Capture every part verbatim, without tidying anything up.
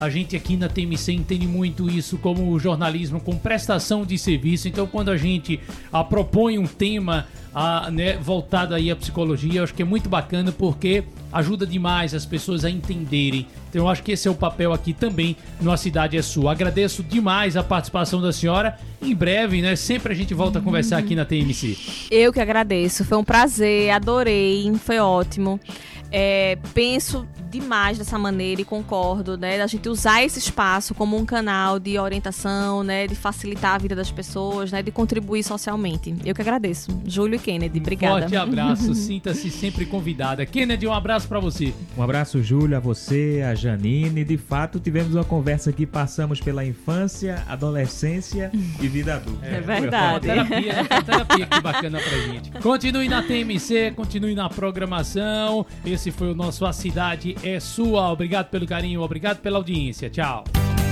A gente aqui na T M C entende muito isso como jornalismo com prestação de serviço. Então, quando a gente a, propõe um tema a, né, voltado aí à psicologia, eu acho que é muito bacana porque ajuda demais as pessoas a entenderem. Então, eu acho que esse é o papel aqui também no A Cidade é Sua. Agradeço demais a participação da senhora. Em breve, né? Sempre a gente volta a conversar aqui na T M C. Eu que agradeço. Foi um prazer, adorei, foi ótimo. É, penso demais dessa maneira e concordo, né, da gente usar esse espaço como um canal de orientação, né, de facilitar a vida das pessoas, né, de contribuir socialmente. Eu que agradeço. Júlio e Kennedy, obrigada. Forte abraço, sinta-se sempre convidada. Kennedy, um abraço pra você. Um abraço, Júlio, a você, a Janine. De fato, tivemos uma conversa que passamos pela infância, adolescência e vida adulta. É, é verdade. Foi uma terapia, né? Uma terapia que bacana pra gente. Continue na T M C, continue na programação. Esse foi o nosso A Cidade é Sua. Obrigado pelo carinho, obrigado pela audiência. Tchau.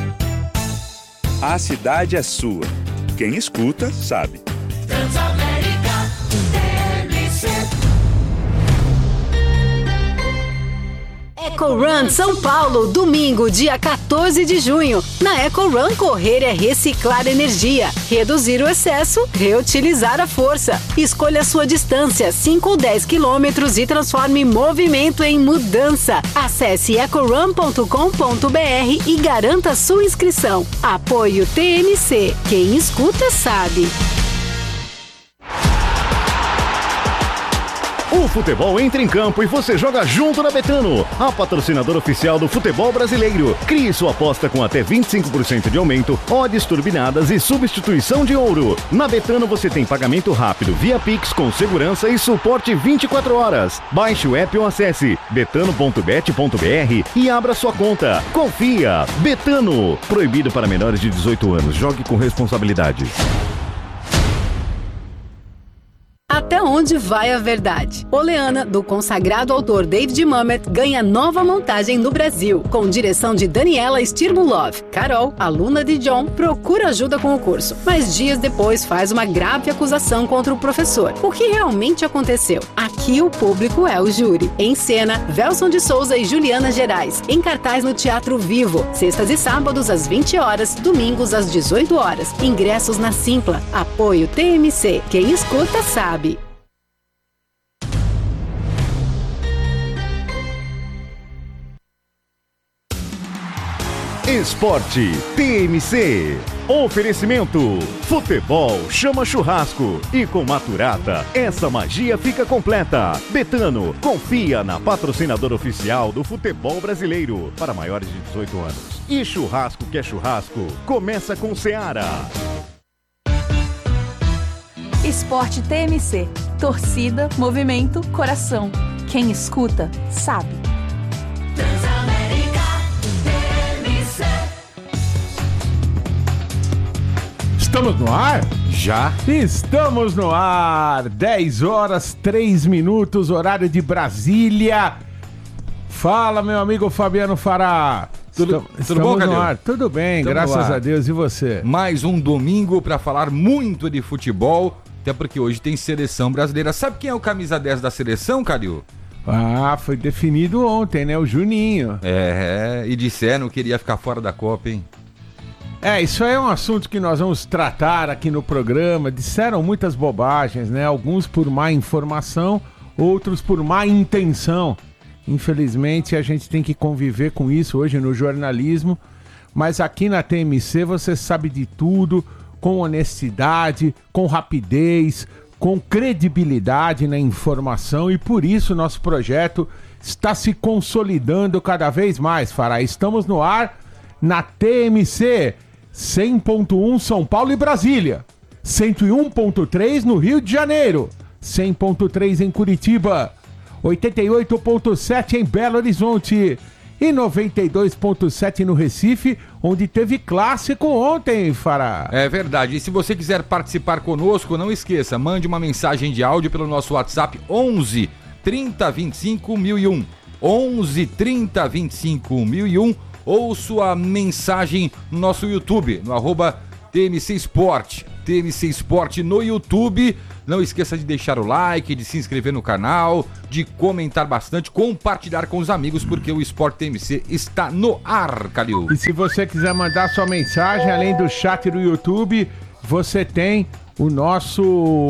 A Cidade é Sua. Quem escuta, sabe. Transamérica T M C. EcoRun São Paulo, domingo, dia quatorze de junho. Na EcoRun, correr é reciclar energia, reduzir o excesso, reutilizar a força. Escolha a sua distância, cinco ou dez quilômetros e transforme movimento em mudança. Acesse ecorun ponto com ponto br e garanta sua inscrição. Apoio T M C. Quem escuta sabe. O futebol entra em campo e você joga junto na Betano, a patrocinadora oficial do futebol brasileiro. Crie sua aposta com até vinte e cinco por cento de aumento, odds turbinadas e substituição de ouro. Na Betano você tem pagamento rápido via Pix com segurança e suporte vinte e quatro horas. Baixe o app ou acesse betano ponto bet ponto br e abra sua conta. Confia! Betano. Proibido para menores de dezoito anos. Jogue com responsabilidade. Até onde vai a verdade? Oleana, do consagrado autor David Mamet, ganha nova montagem no Brasil, com direção de Daniela Stirmulov. Carol, aluna de John, procura ajuda com o curso, mas dias depois faz uma grave acusação contra o professor. O que realmente aconteceu? Aqui o público é o júri. Em cena, Velson de Souza e Juliana Gerais. Em cartaz no Teatro Vivo, sextas e sábados às vinte horas, domingos às dezoito horas. Ingressos na Simpla. Apoio T M C. Quem escuta sabe. Esporte T M C. Oferecimento: futebol chama churrasco. E com Maturata, essa magia fica completa. Betano, confia na patrocinadora oficial do futebol brasileiro. Para maiores de dezoito anos. E churrasco que é churrasco, começa com Seara. Esporte T M C. Torcida, movimento, coração. Quem escuta, sabe. Transamérica T M C. Estamos no ar? Já? Estamos no ar. dez horas, três minutos, horário de Brasília. Fala, meu amigo Fabiano Fará. Tudo, Estamos, tudo bom, no Calil? ar. Tudo bem, Estamos graças a Deus. E você? Mais um domingo para falar muito de futebol, até porque hoje tem seleção brasileira. Sabe quem é o camisa dez da seleção, Calil? Ah, foi definido ontem, né? O Juninho. É, e disseram que iria ficar fora da Copa, hein? É, isso aí é um assunto que nós vamos tratar aqui no programa. Disseram muitas bobagens, né? Alguns por má informação, outros por má intenção. Infelizmente, a gente tem que conviver com isso hoje no jornalismo. Mas aqui na T M C você sabe de tudo, com honestidade, com rapidez, com credibilidade na informação. E por isso nosso projeto está se consolidando cada vez mais, Fará. Estamos no ar na T M C cem ponto um São Paulo e Brasília, cento e um ponto três no Rio de Janeiro, cem ponto três em Curitiba, oitenta e oito ponto sete em Belo Horizonte e noventa e dois ponto sete no Recife, onde teve clássico ontem, Fará. É verdade. E se você quiser participar conosco, não esqueça, mande uma mensagem de áudio pelo nosso WhatsApp onze trinta vinte e cinco mil e um. onze trinta vinte e cinco mil e um ou sua mensagem no nosso YouTube, no arroba T M C Sport. T M C Esporte no YouTube. Não esqueça de deixar o like, de se inscrever no canal, de comentar bastante, compartilhar com os amigos, porque o Esporte T M C está no ar, Calil. E se você quiser mandar sua mensagem, além do chat do YouTube, você tem o nosso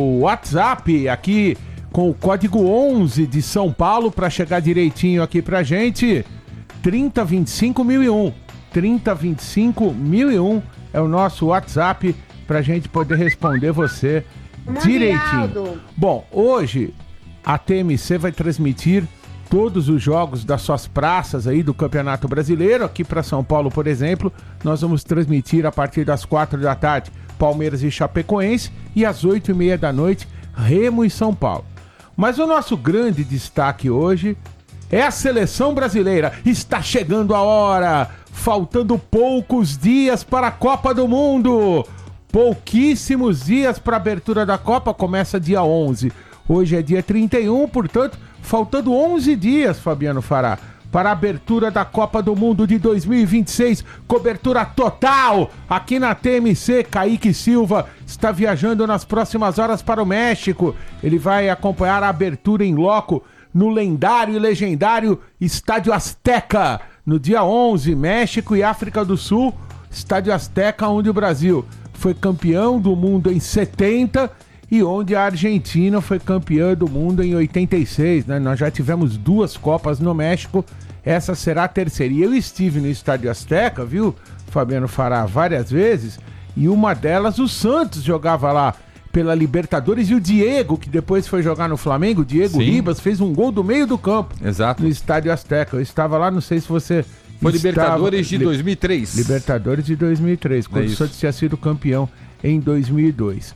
WhatsApp aqui com o código onze de São Paulo para chegar direitinho aqui pra gente. trinta vinte e cinco mil e um. trinta vinte e cinco mil e um é o nosso WhatsApp pra gente poder responder você direitinho. Bom, hoje a T M C vai transmitir todos os jogos das suas praças aí do Campeonato Brasileiro. Aqui para São Paulo, por exemplo, nós vamos transmitir a partir das quatro da tarde Palmeiras e Chapecoense e às oito e meia da noite Remo e São Paulo. Mas o nosso grande destaque hoje é a seleção brasileira. Está chegando a hora, faltando poucos dias para a Copa do Mundo. Pouquíssimos dias para a abertura da Copa, começa dia onze. Hoje é dia trinta e um, portanto, faltando onze dias, Fabiano Fará, para a abertura da Copa do Mundo de dois mil e vinte e seis. Cobertura total aqui na T M C. Kaique Silva está viajando nas próximas horas para o México. Ele vai acompanhar a abertura em loco no lendário e legendário Estádio Azteca, no dia onze, México e África do Sul. Estádio Azteca, onde o Brasil foi campeão do mundo em setenta e onde a Argentina foi campeã do mundo em oitenta e seis, né? Nós já tivemos duas Copas no México, essa será a terceira. E eu estive no Estádio Azteca, viu, Fabiano Fará, várias vezes, e uma delas o Santos jogava lá pela Libertadores, e o Diego, que depois foi jogar no Flamengo, o Diego Sim. Ribas, fez um gol do meio do campo. Exato. No Estádio Azteca. Eu estava lá, não sei se você... Foi estava... Libertadores de dois mil e três. Libertadores de dois mil e três, quando É o isso. Santos tinha sido campeão em dois mil e dois.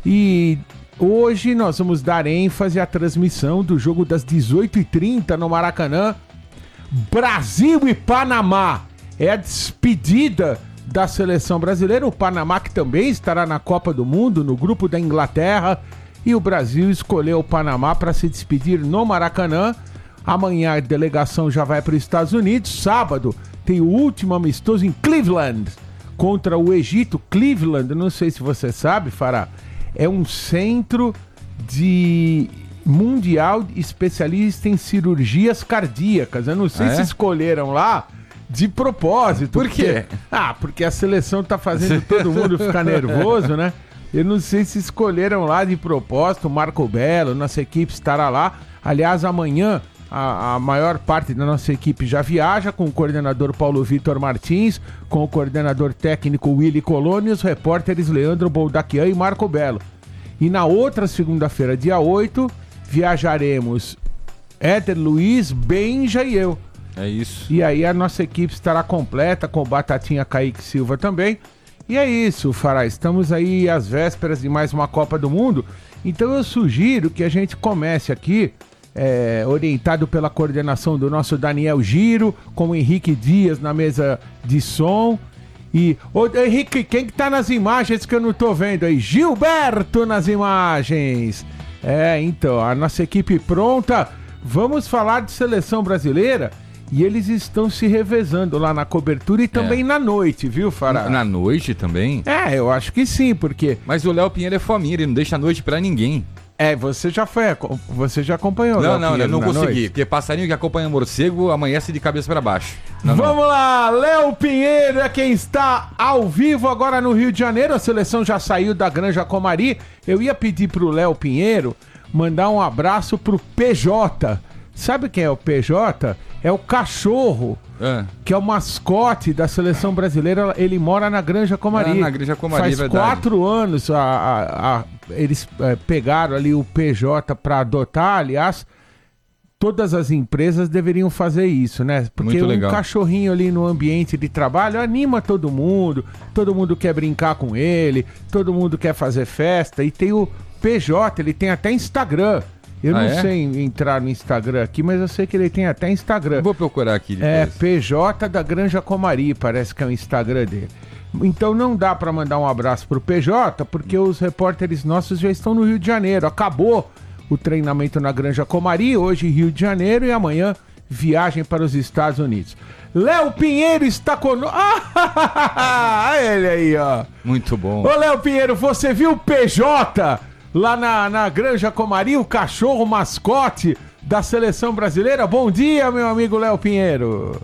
E hoje nós vamos dar ênfase à transmissão do jogo das dezoito e trinta no Maracanã. Brasil e Panamá. É a despedida da seleção brasileira. O Panamá, que também estará na Copa do Mundo, no grupo da Inglaterra. E o Brasil escolheu o Panamá para se despedir no Maracanã. Amanhã a delegação já vai para os Estados Unidos. Sábado tem o último amistoso em Cleveland contra o Egito. Cleveland, não sei se você sabe, Fará, é um centro de mundial especialista em cirurgias cardíacas. Eu não sei Ah, é? se escolheram lá de propósito. Por quê? Porque, ah, porque a seleção tá fazendo todo mundo ficar nervoso, né? Eu não sei se escolheram lá de propósito. O Marco Belo, nossa equipe estará lá. Aliás, amanhã a, a maior parte da nossa equipe já viaja, com o coordenador Paulo Vitor Martins, com o coordenador técnico Willy Coloni, os repórteres Leandro Boldaquian e Marco Belo. E na outra segunda-feira, dia oito, viajaremos Éder Luiz, Benja e eu. É isso. E aí a nossa equipe estará completa, com o Batatinha Kaique Silva também. E é isso, Fará, estamos aí às vésperas de mais uma Copa do Mundo. Então eu sugiro que a gente comece aqui, é, orientado pela coordenação do nosso Daniel Giro, com o Henrique Dias na mesa de som. E, ô Henrique, quem que tá nas imagens que eu não tô vendo aí? Gilberto nas imagens. É, então, a nossa equipe pronta. Vamos falar de seleção brasileira. E eles estão se revezando lá na cobertura e também É. na noite, viu, Fará? Na noite também? É, eu acho que sim, porque... Mas o Léo Pinheiro é fominha, ele não deixa a noite pra ninguém. É, você já foi, você já acompanhou. Não, Léo não, eu Pinheiro não na consegui, noite? porque passarinho que acompanha morcego amanhece de cabeça pra baixo. Não, Vamos não. lá, Léo Pinheiro é quem está ao vivo agora no Rio de Janeiro. A seleção já saiu da Granja Comari. Eu ia pedir pro Léo Pinheiro mandar um abraço pro P J. Sabe quem é o P J? É o cachorro, É. que é o mascote da seleção brasileira. Ele mora na Granja Comari. Ah, na Granja Comari, Faz é verdade. quatro anos a, a- a- eles é, pegaram ali o P J para adotar. Aliás, todas as empresas deveriam fazer isso, né? Porque Muito um legal. cachorrinho ali no ambiente de trabalho anima todo mundo. Todo mundo quer brincar com ele. Todo mundo quer fazer festa. E tem o P J, ele tem até Instagram. Eu Ah, não é? sei entrar no Instagram aqui, mas eu sei que ele tem até Instagram. Vou procurar aqui É, depois. P J da Granja Comari, parece que é o Instagram dele. Então não dá pra mandar um abraço pro P J, porque os repórteres nossos já estão no Rio de Janeiro. Acabou o treinamento na Granja Comari, hoje Rio de Janeiro, e amanhã viagem para os Estados Unidos. Léo Pinheiro está conosco. Ah, ele aí, ó. Muito bom. Ô, Léo Pinheiro, você viu o P J lá na, na Granja Comari, o cachorro mascote da seleção brasileira? Bom dia, meu amigo Léo Pinheiro.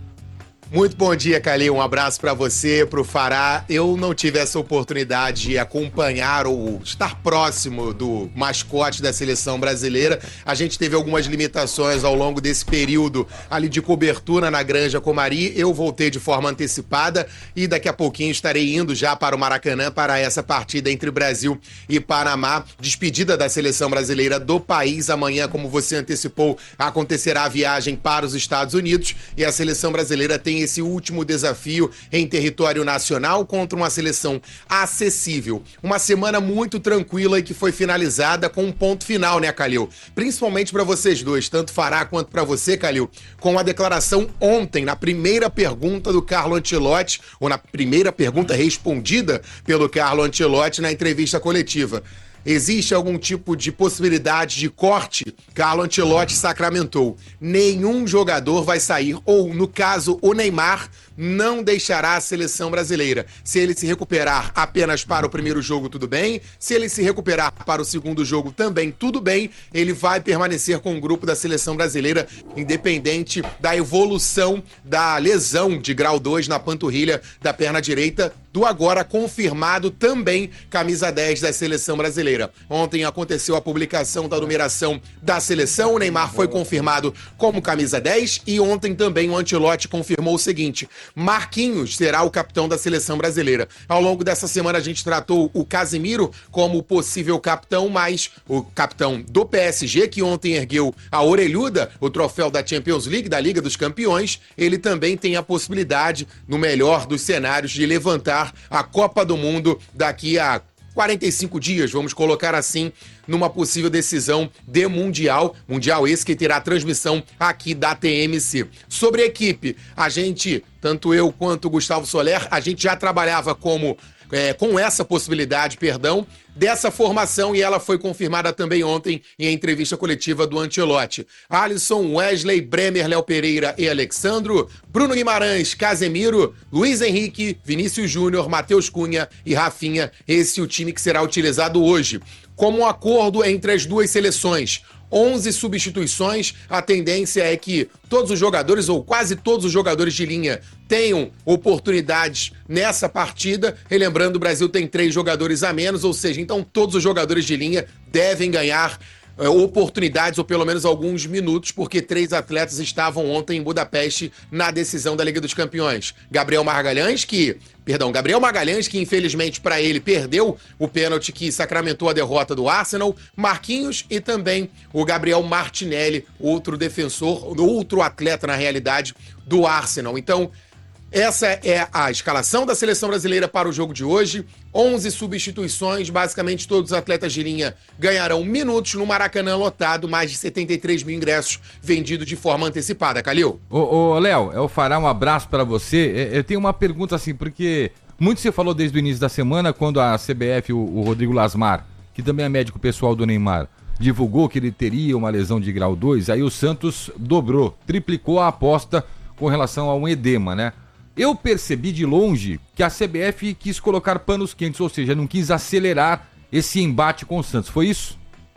Muito bom dia, Calil. Um abraço para você, pro Fará. Eu não tive essa oportunidade de acompanhar ou estar próximo do mascote da seleção brasileira. A gente teve algumas limitações ao longo desse período ali de cobertura na Granja Comari. Eu voltei de forma antecipada e daqui a pouquinho estarei indo já para o Maracanã para essa partida entre Brasil e Panamá. Despedida da seleção brasileira do país. Amanhã, como você antecipou, acontecerá a viagem para os Estados Unidos e a seleção brasileira tem esse último desafio em território nacional contra uma seleção acessível. Uma semana muito tranquila e que foi finalizada com um ponto final, né, Calil? Principalmente para vocês dois, tanto Fará quanto para você, Calil, com a declaração ontem, na primeira pergunta do Carlo Ancelotti, ou na primeira pergunta respondida pelo Carlo Ancelotti na entrevista coletiva. Existe algum tipo de possibilidade de corte? Carlo Ancelotti sacramentou. Nenhum jogador vai sair, ou no caso o Neymar não deixará a seleção brasileira. Se ele se recuperar apenas para o primeiro jogo, tudo bem. Se ele se recuperar para o segundo jogo, também tudo bem. Ele vai permanecer com o grupo da seleção brasileira, independente da evolução da lesão de grau dois na panturrilha da perna direita, do agora confirmado também camisa dez da seleção brasileira. Ontem aconteceu a publicação da numeração da seleção, o Neymar foi confirmado como camisa dez e ontem também o Ancelotti confirmou o seguinte: Marquinhos será o capitão da seleção brasileira. Ao longo dessa semana a gente tratou o Casemiro como possível capitão, mas o capitão do P S G, que ontem ergueu a orelhuda, o troféu da Champions League, da Liga dos Campeões, ele também tem a possibilidade, no melhor dos cenários, de levantar a Copa do Mundo daqui a quarenta e cinco dias, vamos colocar assim, numa possível decisão de Mundial, Mundial esse que terá transmissão aqui da T M C. Sobre a equipe, a gente, tanto eu quanto o Gustavo Soler, a gente já trabalhava como É, com essa possibilidade, perdão, dessa formação, e ela foi confirmada também ontem em entrevista coletiva do Ancelotti. Alisson, Wesley, Bremer, Léo Pereira e Alexandro, Bruno Guimarães, Casemiro, Luiz Henrique, Vinícius Júnior, Matheus Cunha e Rafinha, esse é o time que será utilizado hoje. Como um acordo entre as duas seleções, onze substituições, a tendência é que todos os jogadores, ou quase todos os jogadores de linha, tenham oportunidades nessa partida. Relembrando, o Brasil tem três jogadores a menos, ou seja, então todos os jogadores de linha devem ganhar uh, oportunidades, ou pelo menos alguns minutos, porque três atletas estavam ontem em Budapeste na decisão da Liga dos Campeões. Gabriel Magalhães, que... Perdão, Gabriel Magalhães, que infelizmente para ele perdeu o pênalti que sacramentou a derrota do Arsenal, Marquinhos e também o Gabriel Martinelli, outro defensor, outro atleta na realidade do Arsenal. Então, essa é a escalação da seleção brasileira para o jogo de hoje. onze substituições, basicamente todos os atletas de linha ganharão minutos no Maracanã lotado, mais de setenta e três mil ingressos vendidos de forma antecipada. Calil? Ô, ô Léo, eu fará um abraço para você. Eu tenho uma pergunta assim, porque muito você falou desde o início da semana, quando a C B F, o, o Rodrigo Lasmar, que também é médico pessoal do Neymar, divulgou que ele teria uma lesão de grau dois, aí o Santos dobrou, triplicou a aposta com relação a um edema, né? Eu percebi de longe que a C B F quis colocar panos quentes, ou seja, não quis acelerar esse embate com o Santos. Foi isso?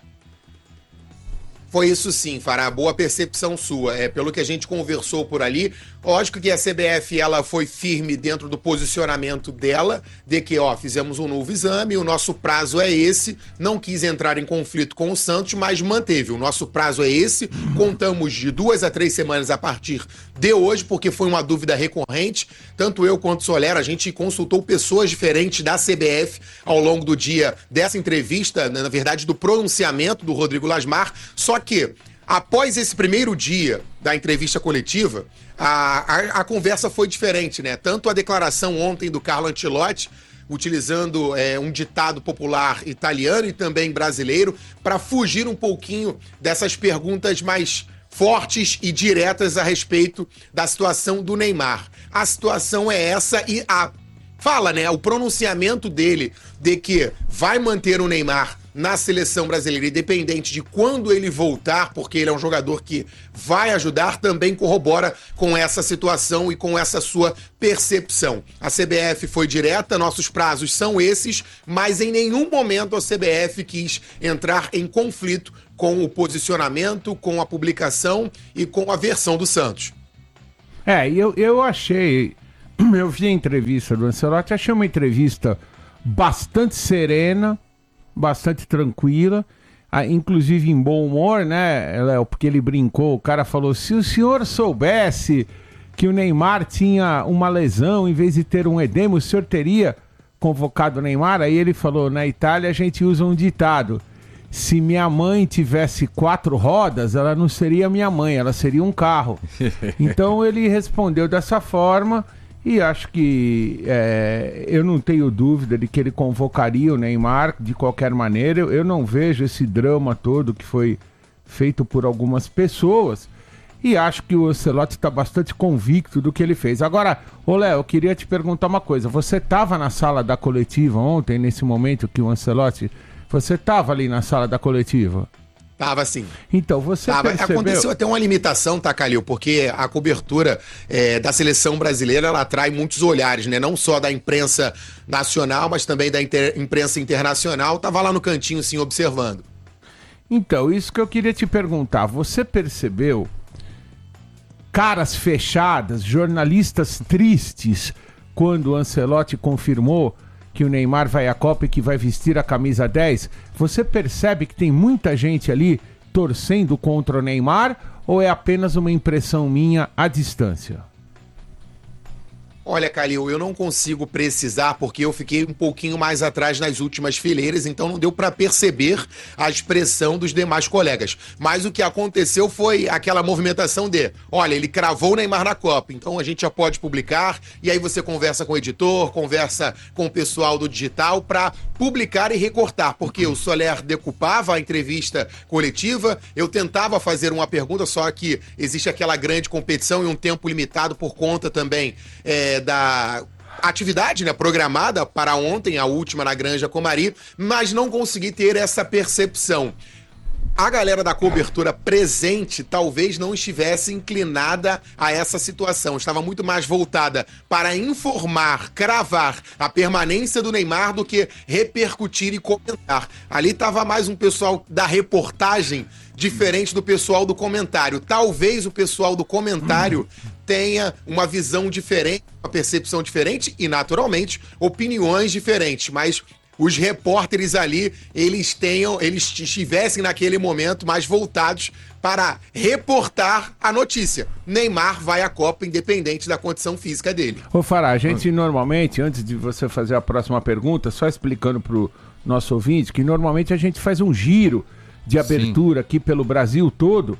Foi isso sim, Fará. Boa percepção sua. É, pelo que a gente conversou por ali, lógico que a C B F ela foi firme dentro do posicionamento dela, de que, ó, fizemos um novo exame, o nosso prazo é esse, não quis entrar em conflito com o Santos, mas manteve. O nosso prazo é esse, contamos de duas a três semanas a partir de hoje, porque foi uma dúvida recorrente. Tanto eu quanto o Soler, a gente consultou pessoas diferentes da C B F ao longo do dia dessa entrevista, na verdade do pronunciamento do Rodrigo Lasmar, só que após esse primeiro dia da entrevista coletiva, a, a, a conversa foi diferente, né? Tanto a declaração ontem do Carlo Ancelotti, utilizando é, um ditado popular italiano e também brasileiro, para fugir um pouquinho dessas perguntas mais fortes e diretas a respeito da situação do Neymar. A situação é essa e a fala, né, o pronunciamento dele de que vai manter o Neymar na seleção brasileira, independente de quando ele voltar, porque ele é um jogador que vai ajudar, também corrobora com essa situação e com essa sua percepção. A C B F foi direta, nossos prazos são esses, mas em nenhum momento a C B F quis entrar em conflito com o posicionamento, com a publicação e com a versão do Santos. É, eu, eu achei, eu vi a entrevista do Ancelotti, achei uma entrevista bastante serena, bastante tranquila, ah, inclusive em bom humor, né, Léo? Porque ele brincou, o cara falou, se o senhor soubesse que o Neymar tinha uma lesão em vez de ter um edema, o senhor teria convocado o Neymar? Aí ele falou, na Itália a gente usa um ditado, se minha mãe tivesse quatro rodas, ela não seria minha mãe, ela seria um carro. Então ele respondeu dessa forma e acho que é, eu não tenho dúvida de que ele convocaria o Neymar de qualquer maneira. Eu, eu não vejo esse drama todo que foi feito por algumas pessoas e acho que o Ancelotti está bastante convicto do que ele fez. Agora, ô Léo, eu queria te perguntar uma coisa. Você estava na sala da coletiva ontem, nesse momento que o Ancelotti... Você estava ali na sala da coletiva? Tava sim. Então, você Tava. percebeu... Aconteceu até uma limitação, tá, Calil? Porque a cobertura é, da seleção brasileira, ela atrai muitos olhares, né? Não só da imprensa nacional, mas também da inter... imprensa internacional. Tava lá no cantinho, sim, observando. Então, isso que eu queria te perguntar. Você percebeu caras fechadas, jornalistas tristes, quando o Ancelotti confirmou que o Neymar vai à Copa e que vai vestir a camisa dez, você percebe que tem muita gente ali torcendo contra o Neymar ou é apenas uma impressão minha à distância? Olha, Calil, eu não consigo precisar porque eu fiquei um pouquinho mais atrás nas últimas fileiras, então não deu para perceber a expressão dos demais colegas. Mas o que aconteceu foi aquela movimentação de, olha, ele cravou o Neymar na Copa, então a gente já pode publicar, e aí você conversa com o editor, conversa com o pessoal do digital para publicar e recortar, porque o Soler decupava a entrevista coletiva, eu tentava fazer uma pergunta, só que existe aquela grande competição e um tempo limitado por conta também é, da atividade, né, programada para ontem, a última na Granja Comari, mas não consegui ter essa percepção. A galera da cobertura presente talvez não estivesse inclinada a essa situação. Estava muito mais voltada para informar, cravar a permanência do Neymar do que repercutir e comentar. Ali estava mais um pessoal da reportagem diferente do pessoal do comentário. Talvez o pessoal do comentário tenha uma visão diferente, uma percepção diferente e, naturalmente, opiniões diferentes, mas os repórteres ali, eles tenham, eles estivessem naquele momento mais voltados para reportar a notícia. Neymar vai à Copa independente da condição física dele. Ô Fará, a gente normalmente, antes de você fazer a próxima pergunta, só explicando pro nosso ouvinte, que normalmente a gente faz um giro de abertura Sim. aqui pelo Brasil todo,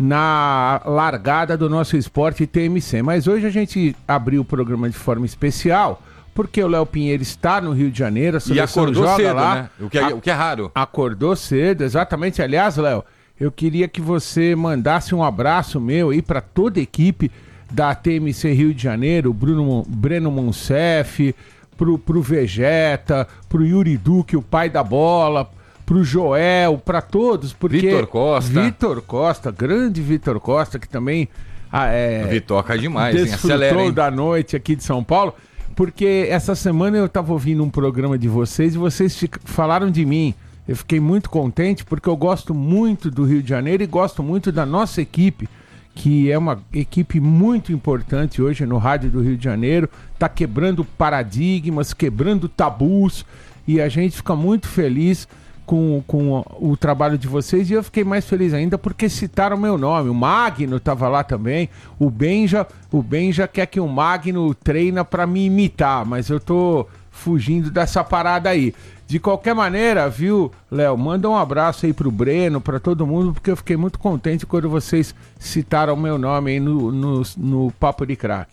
na largada do nosso esporte T M C. Mas hoje a gente abriu o programa de forma especial, porque o Léo Pinheiro está no Rio de Janeiro, a seleção e acordou joga cedo, lá. Né? O, que é, o que é raro. Acordou cedo, exatamente. Aliás, Léo, eu queria que você mandasse um abraço meu aí para toda a equipe da T M C Rio de Janeiro, o Bruno, Breno Monsef, pro, pro Vegeta, pro Yuri Duque, o pai da bola, pro Joel, para todos, porque... Vitor Costa. Vitor Costa, grande Vitor Costa, que também ah, é, Vitor cai demais, desfrutou hein? Acelera, hein? da noite aqui de São Paulo, porque essa semana eu estava ouvindo um programa de vocês e vocês fica, falaram de mim. Eu fiquei muito contente porque eu gosto muito do Rio de Janeiro e gosto muito da nossa equipe, que é uma equipe muito importante hoje no rádio do Rio de Janeiro, está quebrando paradigmas, quebrando tabus, e a gente fica muito feliz com, com o trabalho de vocês, e eu fiquei mais feliz ainda porque citaram meu nome. O Magno estava lá também, o Benja, o Benja quer que o Magno treina para me imitar, mas eu tô fugindo dessa parada aí. De qualquer maneira, viu, Léo, manda um abraço aí pro Breno, para todo mundo, porque eu fiquei muito contente quando vocês citaram meu nome aí no, no, no Papo de Craque.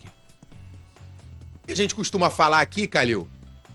A gente costuma falar aqui, Calil,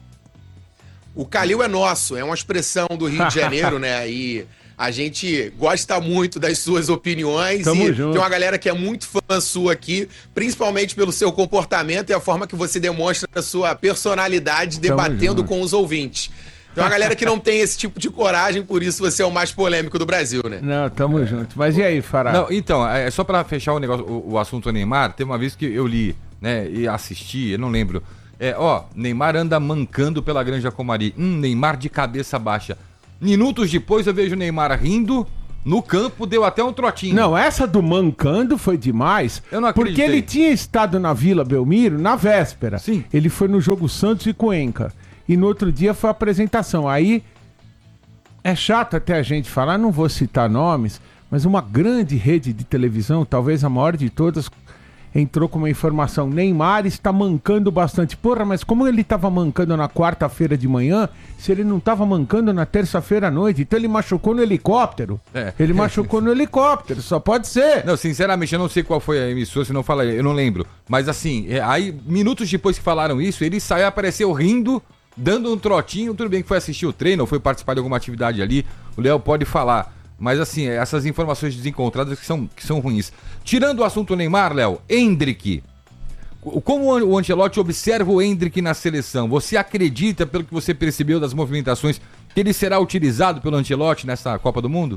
o Calil é nosso, é uma expressão do Rio de Janeiro, né? E a gente gosta muito das suas opiniões. Tamo e junto. Tem uma galera que é muito fã sua aqui, principalmente pelo seu comportamento e a forma que você demonstra a sua personalidade debatendo com os ouvintes. Tem uma galera que não tem esse tipo de coragem, por isso você é o mais polêmico do Brasil, né? Não, tamo junto. Mas e aí, Fará? Não, então, é só pra fechar o negócio, o, o assunto Neymar, teve uma vez que eu li, né, e assisti, eu não lembro. É, ó, Neymar anda mancando pela Granja Comari. Hum, Neymar de cabeça baixa. Minutos depois eu vejo o Neymar rindo. No campo deu até um trotinho. Não, essa do mancando foi demais. Eu não acreditei. Porque ele tinha estado na Vila Belmiro na véspera. Sim. Ele foi no jogo Santos e Cuenca. E no outro dia foi a apresentação. Aí é chato até a gente falar, não vou citar nomes, mas uma grande rede de televisão, talvez a maior de todas, entrou com uma informação: Neymar está mancando bastante. Porra, mas como ele estava mancando na quarta-feira de manhã, se ele não estava mancando na terça-feira à noite? Então ele machucou no helicóptero. É. Ele machucou no helicóptero, só pode ser. Não, sinceramente, eu não sei qual foi a emissora, se não fala, eu não lembro. Mas assim, é, aí, minutos depois que falaram isso, ele saiu, apareceu rindo, dando um trotinho. Tudo bem que foi assistir o treino, ou foi participar de alguma atividade ali, o Léo pode falar. Mas assim, essas informações desencontradas que são, que são ruins. Tirando o assunto Neymar, Léo, Endrick. Como o Ancelotti observa o Endrick na seleção? Você acredita, pelo que você percebeu das movimentações, que ele será utilizado pelo Ancelotti nessa Copa do Mundo?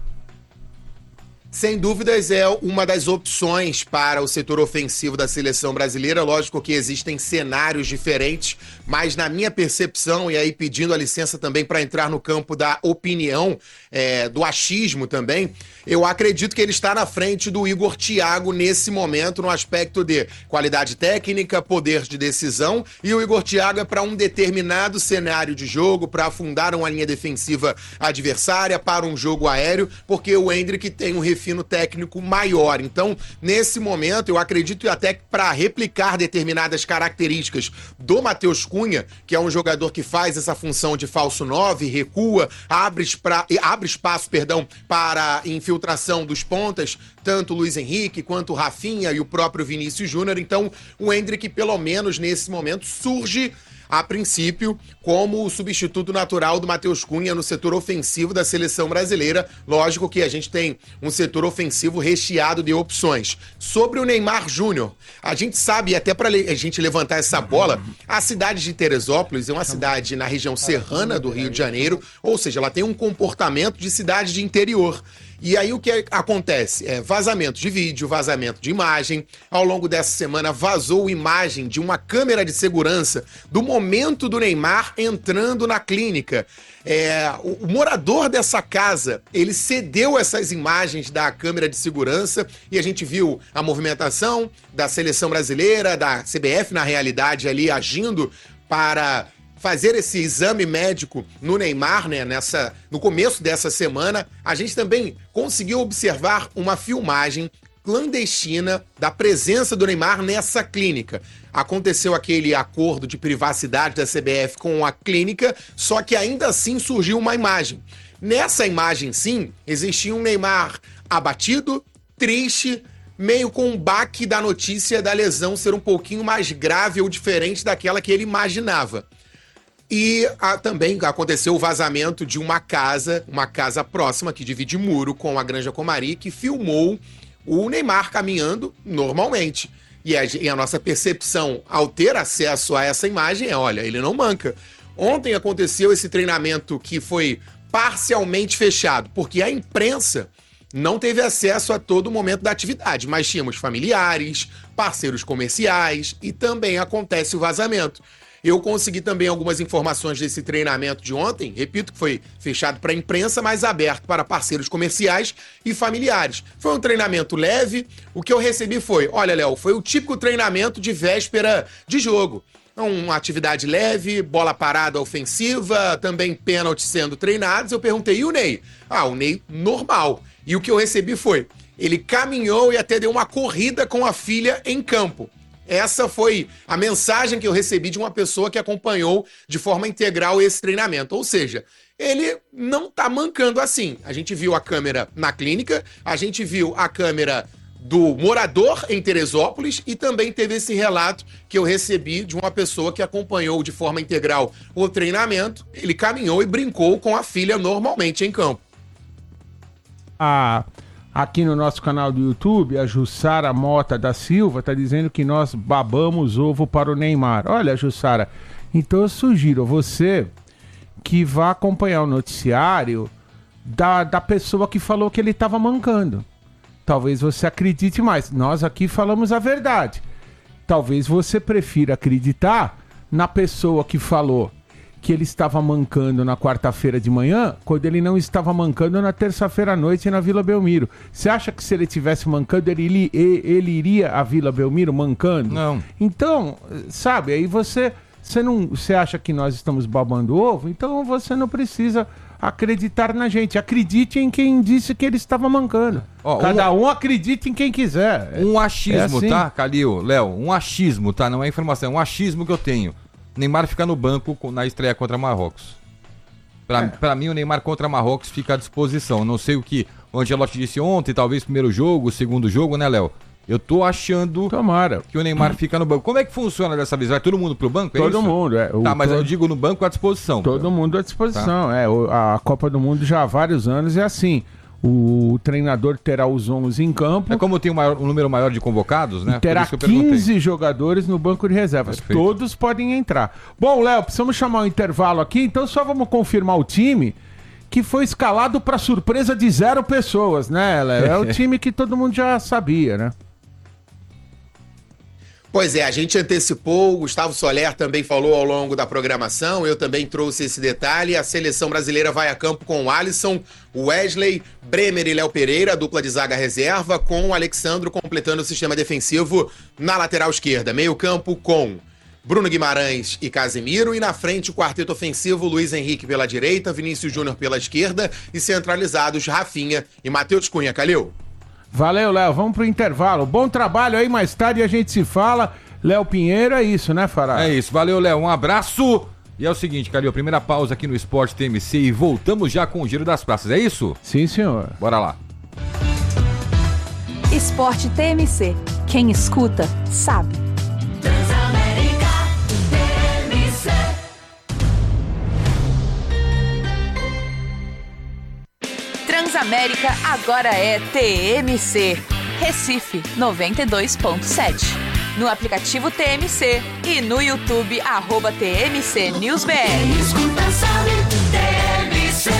Sem dúvidas, é uma das opções para o setor ofensivo da seleção brasileira. Lógico que existem cenários diferentes, mas na minha percepção, e aí pedindo a licença também para entrar no campo da opinião, é, do achismo também, eu acredito que ele está na frente do Igor Thiago nesse momento, no aspecto de qualidade técnica, poder de decisão, e o Igor Thiago é para um determinado cenário de jogo, para afundar uma linha defensiva adversária, para um jogo aéreo, porque o Endrick tem um refino técnico maior. Então, nesse momento, eu acredito até que para replicar determinadas características do Matheus Cunha, que é um jogador que faz essa função de falso nove, recua, abre, pra, abre espaço, perdão, para infiltração dos pontas, tanto o Luiz Henrique quanto o Rafinha e o próprio Vinícius Júnior. Então, o Endrick, pelo menos nesse momento, surge a princípio, como o substituto natural do Matheus Cunha no setor ofensivo da seleção brasileira. Lógico que a gente tem um setor ofensivo recheado de opções. Sobre o Neymar Júnior, a gente sabe, até para a gente levantar essa bola, a cidade de Teresópolis é uma cidade na região serrana do Rio de Janeiro, ou seja, ela tem um comportamento de cidade de interior. E aí o que acontece? É vazamento de vídeo, vazamento de imagem. Ao longo dessa semana vazou imagem de uma câmera de segurança do momento do Neymar entrando na clínica. É, o, o morador dessa casa, ele cedeu essas imagens da câmera de segurança e a gente viu a movimentação da seleção brasileira, da C B F na realidade ali agindo para fazer esse exame médico no Neymar, né, nessa, no começo dessa semana. A gente também conseguiu observar uma filmagem clandestina da presença do Neymar nessa clínica. Aconteceu aquele acordo de privacidade da C B F com a clínica, só que ainda assim surgiu uma imagem. Nessa imagem, sim, existia um Neymar abatido, triste, meio com um baque da notícia da lesão ser um pouquinho mais grave ou diferente daquela que ele imaginava. E a, também aconteceu o vazamento de uma casa, uma casa próxima, que divide muro com a Granja Comari, que filmou o Neymar caminhando normalmente. E a, e a nossa percepção, ao ter acesso a essa imagem, é, olha, ele não manca. Ontem aconteceu esse treinamento que foi parcialmente fechado, porque a imprensa não teve acesso a todo momento da atividade, mas tínhamos familiares, parceiros comerciais e também acontece o vazamento. Eu consegui também algumas informações desse treinamento de ontem, repito que foi fechado para a imprensa, mas aberto para parceiros comerciais e familiares. Foi um treinamento leve, o que eu recebi foi, olha, Léo, foi o típico treinamento de véspera de jogo. Uma atividade leve, bola parada ofensiva, também pênalti sendo treinados. Eu perguntei, e o Ney? Ah, o Ney normal. E o que eu recebi foi, ele caminhou e até deu uma corrida com a filha em campo. Essa foi a mensagem que eu recebi de uma pessoa que acompanhou de forma integral esse treinamento. Ou seja, ele não tá mancando assim. A gente viu a câmera na clínica, a gente viu a câmera do morador em Teresópolis e também teve esse relato que eu recebi de uma pessoa que acompanhou de forma integral o treinamento. Ele caminhou e brincou com a filha normalmente em campo. Ah... Aqui no nosso canal do YouTube, a Jussara Mota da Silva está dizendo que nós babamos ovo para o Neymar. Olha, Jussara, então eu sugiro a você que vá acompanhar o noticiário da, da pessoa que falou que ele estava mancando. Talvez você acredite mais. Nós aqui falamos a verdade. Talvez você prefira acreditar na pessoa que falou que ele estava mancando na quarta-feira de manhã, quando ele não estava mancando na terça-feira à noite na Vila Belmiro. Você acha que se ele estivesse mancando, ele, ele iria à Vila Belmiro mancando? Não. Então, sabe, aí você, você, não, você acha que nós estamos babando ovo? Então você não precisa acreditar na gente. Acredite em quem disse que ele estava mancando. Ó, Cada um, um acredite em quem quiser. Um achismo, é assim. tá, Calil? Léo, um achismo, tá? Não é informação, é um achismo que eu tenho. Neymar fica no banco na estreia contra Marrocos. Pra, é. pra mim, o Neymar contra Marrocos fica à disposição. Não sei o que o Ancelotti disse ontem, talvez primeiro jogo, segundo jogo, né, Léo? Eu tô achando Tomara. que o Neymar fica no banco. Como é que funciona dessa vez? Vai todo mundo pro banco? É todo isso? mundo, é. O tá, mas todo... eu digo no banco à disposição. Todo pô. mundo à disposição, tá. é. A Copa do Mundo já há vários anos é assim. O treinador terá os onze em campo. É como tem um, maior, um número maior de convocados, né? Terá quinze jogadores no banco de reservas. Perfeito. Todos podem entrar. Bom, Léo, precisamos chamar um intervalo aqui, então só vamos confirmar o time que foi escalado para surpresa de zero pessoas, né, Léo? É o time que todo mundo já sabia, né? Pois é, a gente antecipou, o Gustavo Soler também falou ao longo da programação, eu também trouxe esse detalhe, a seleção brasileira vai a campo com o Alisson, o Wesley, Bremer e Léo Pereira, dupla de zaga reserva, com o Alexandro completando o sistema defensivo na lateral esquerda, meio campo com Bruno Guimarães e Casemiro, e na frente o quarteto ofensivo, Luiz Henrique pela direita, Vinícius Júnior pela esquerda e centralizados Rafinha e Matheus Cunha. Calil. Valeu, Léo. Vamos pro intervalo. Bom trabalho aí, mais tarde a gente se fala. Léo Pinheiro, é isso, né, Fará? É isso. Valeu, Léo. Um abraço. E é o seguinte, Calil, primeira pausa aqui no Esporte T M C e voltamos já com o Giro das Praças. É isso? Sim, senhor. Bora lá. Esporte T M C. Quem escuta, sabe. Transamérica T M C. Transamérica agora é T M C. Recife noventa e dois ponto sete. No aplicativo T M C e no YouTube, arroba T M C News B R. Quem escuta sabe, T M C.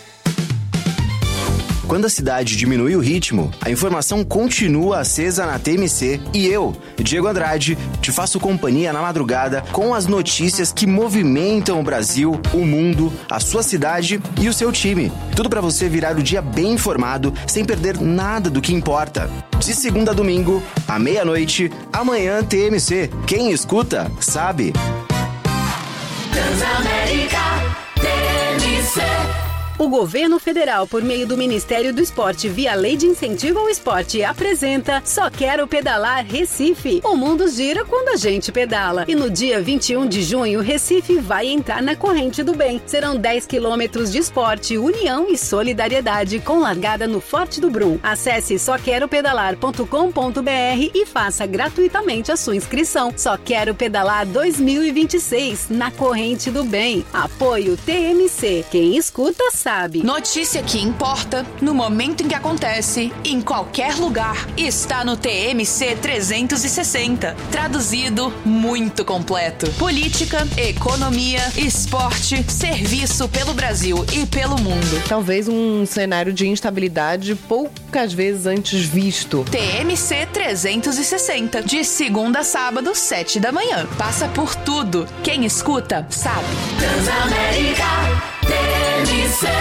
Quando a cidade diminui o ritmo, a informação continua acesa na T M C e eu, Diego Andrade, te faço companhia na madrugada com as notícias que movimentam o Brasil, o mundo, a sua cidade e o seu time. Tudo para você virar o dia bem informado, sem perder nada do que importa. De segunda a domingo, à meia-noite, amanhã T M C. Quem escuta, sabe. Transamérica T M C. O governo federal, por meio do Ministério do Esporte, via Lei de Incentivo ao Esporte, apresenta Só Quero Pedalar Recife. O mundo gira quando a gente pedala. E no dia vinte e um de junho, Recife vai entrar na corrente do bem. Serão dez quilômetros de esporte, união e solidariedade, com largada no Forte do Brum. Acesse só quero pedalar ponto com ponto b r e faça gratuitamente a sua inscrição. Só Quero Pedalar dois mil e vinte e seis, na corrente do bem. Apoio T M C. Quem escuta, sabe. Notícia que importa, no momento em que acontece, em qualquer lugar, está no T M C trezentos e sessenta. Traduzido, muito completo. Política, economia, esporte, serviço pelo Brasil e pelo mundo. Talvez um cenário de instabilidade poucas vezes antes visto. T M C trezentos e sessenta, de segunda a sábado, sete da manhã. Passa por tudo. Quem escuta, sabe. Transamérica T M C.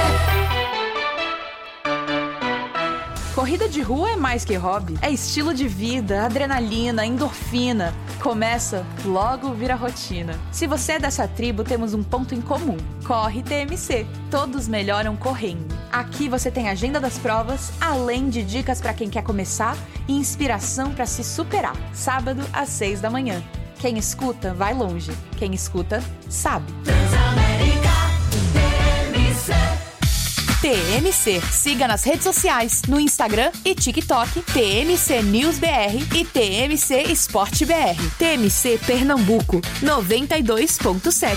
Corrida de rua é mais que hobby. É estilo de vida, adrenalina, endorfina. Começa, logo vira rotina. Se você é dessa tribo, temos um ponto em comum. Corre T M C. Todos melhoram correndo. Aqui você tem a agenda das provas, além de dicas para quem quer começar e inspiração para se superar. Sábado às seis da manhã. Quem escuta, vai longe. Quem escuta, sabe. Transamérica T M C. T M C. Siga nas redes sociais, no Instagram e TikTok, T M C News B R e T M C Esporte B R. T M C Pernambuco, noventa e dois ponto sete.